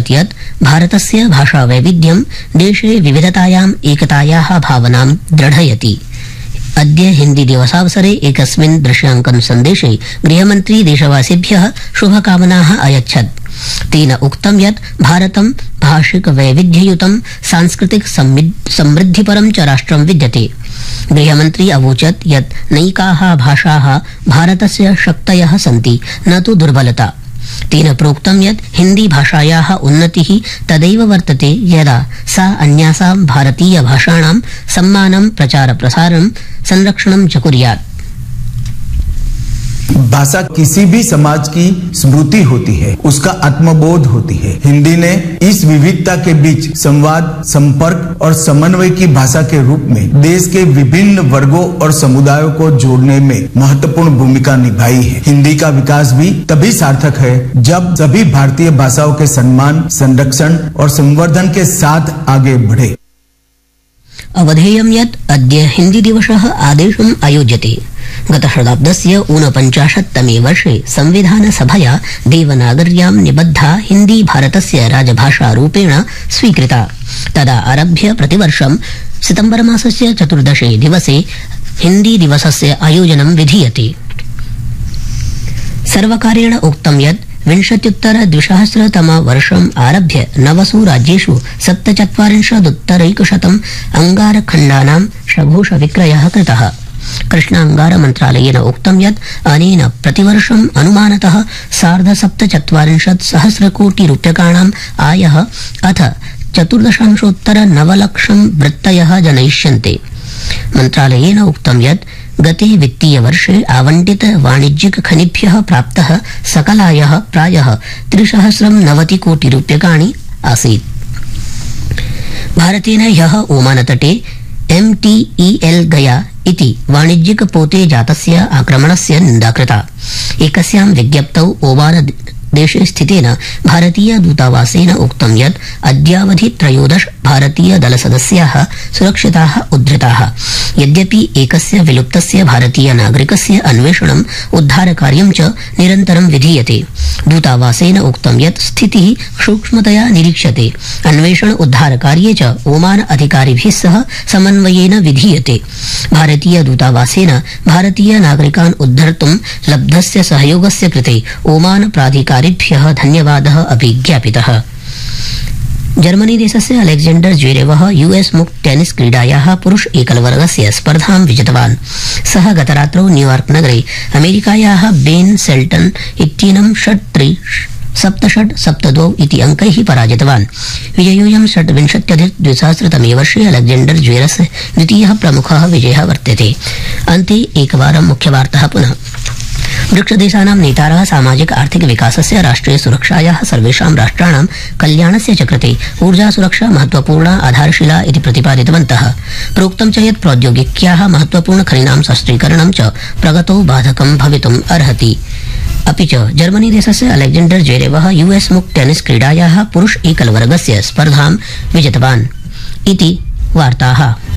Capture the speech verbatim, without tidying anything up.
अवोचत् यत् भारतस्य भाषावैविध्यं देशे विविधतायाम् एकतायाः भावनां दृढयति। अद्य हिन्दी दिवसावसरे एकस्मिन् दृश्यांकन सन्देशे गृहमन्त्री देशवासिभ्यः शुभकामनाः अयच्छत्। तेन उक्तं यत् भारतं भाषिक वैविध्ययुतं सांस्कृतिक समृद्धिपरं च राष्ट्रं विद्यते। गृहमन्त्री अवोचत् यत् नैकाः भाषाः भारतस्य शक्तयः सन्ति, न तु दुर्बलता। तेन प्रोक्तं यत् हिन्दी भाषायाः उन्नतिः तदैव वर्तते यदा सा अन्यासां भारतीय भाषाणां सम्मानं प्रचार प्रसारणं संरक्षणं च कुर्यात्। भाषा किसी भी समाज की स्मृति होती है, उसका आत्मबोध होती है। हिंदी ने इस विविधता के बीच संवाद, संपर्क और समन्वय की भाषा के रूप में देश के विभिन्न वर्गों और समुदायों को जोड़ने में महत्वपूर्ण भूमिका निभाई है। हिंदी का विकास भी तभी सार्थक है जब सभी भारतीय भाषाओं के सम्मान, संरक्षण और संवर्धन के साथ आगे बढ़े। अवधेयं यत् अद्य हिन्दी दिवसः आदेशम् आयोज्यते। गतशताब्दस्य ऊनपञ्चाशत्तमे वर्षे संविधान सभया देवनागर्यां निबद्धा हिन्दी भारतस्य राजभाषारूपेण स्वीकृता। तदा आरभ्य प्रतिवर्षं सितम्बर मासस्य चतुर्दशे दिवसे हिन्दी दिवसस्य आयोजनं विधीयते। सर्वकारेण उक्तं यत् विंशत्युत्तर द्विसहस्रतम वर्षम् आरभ्य नवसु राज्येषु सप्तचत्वारिंशदुत्तरैकशतम् अंगारखण्डानां सघोष विक्रयः कृतः। कृष्णांगार मन्त्रालयेन उक्तं यत् अनेन प्रतिवर्षम् अनुमानतः सार्ध सप्तचत्वारिंशत् सहस्र कोटि रूप्यकाणाम् आयः अथ चतुर्दशांशोत्तर नवलक्षं वृत्तयः जनयिष्यन्ते। मन्त्रालयेन उक्तं यत् गते वित्तीय वर्षे आवंटित वाणिज्यिक खनिभ्यः प्राप्तः सकलायः प्रायः त्रिसहस्रं नवति कोटि रूप्यकाणि आसीत्। भारतेन ह्यः ओमानतटे एम टी ई एल गया इति वाणिज्यिक पोते जातस्य आक्रमणस्य निन्दा कृता। एकस्यां विज्ञप्तौ ओमान देशे स्थितेन भारतीय दूतावासेन उक्तं यत् अद्यावधि त्रयोदश भारतीय दलसदस्याः सुरक्षिताः उद्धृताः। यद्यपि एकस्य विलुप्तस्य भारतीय नागरिकस्य अन्वेषणम् उद्धारकार्यं च निरन्तरं विधीयते। दूतावासेन उक्तं यत् स्थितिः सूक्ष्मतया निरीक्ष्यते। अन्वेषण उद्धारकार्ये च ओमान अधिकारिभिः सह समन्वयेन विधीयते। भारतीय दूतावासेन भारतीय नागरिकान् उद्धर्तुं लब्धस्य सहयोगस्य कृते ओमान प्राधिकारिभ्यः धन्यवादः अपि ज्ञापितः। जर्मनी देशस्य अलेक्जेंडर ज्वेरेवः यूएस मुक्त टेनिस क्रीडायाः पुरुष एकलवर्गस्य स्पर्धां विजितवान्। सः गतरात्रौ न्यूयॉर्क नगरे अमेरिकायाः बेन सेल्टन इत्येनं षट् त्रि सप्त षट् सप्त द्वौ इति अंकैः पराजितवान्। विजयोऽयं षड्विंशत्यधिक द्विसहस्रतमे वर्षे अलेक्जेंडर ज्वेरस्य द्वितीयः प्रमुखः विजयः वर्तते। अन्ते एकवारं मुख्यवार्ताः पुनः। ब्रिक्सदेशानां नेतारः सामाजिक आर्थिक विकासस्य राष्ट्रिय सुरक्षायाः सर्वेषां राष्ट्राणां कल्याणस्य च कृते ऊर्जा सुरक्षा महत्वपूर्णा आधारशिला इति प्रतिपादितवन्तः। प्रोक्तं च यत् प्रौद्योगिक्याः महत्वपूर्ण खनीनां शस्त्रीकरणं च प्रगतौ बाधकं भवितुम् अर्हति। अपि च जर्मनी देशस्य अलेक्जेंडर ज्वेरेवः यूएस मुक्त टेनिस क्रीडायाः पुरुष एकलवर्गस्य स्पर्धां विजितवान् इति वार्ताः।